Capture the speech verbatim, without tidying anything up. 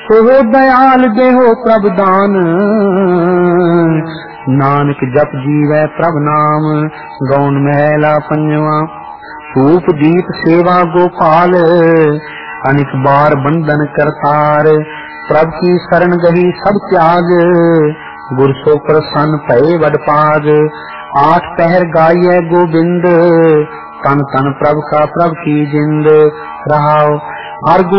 Soho Dayal देहो प्रभ दान, नानक जप जीवै प्रभ नाम। गौन महला पंजवा। धूप दीप सेवा गोपाल, अनेक बार बंधन करतार। प्रभ की शरण गही सब त्याग, गुर सो प्रसन्न भये वडपाग। आठ पहर गाइए गोबिंद, तन तन प्रभ का प्रभ की जिंद। रहाओ हर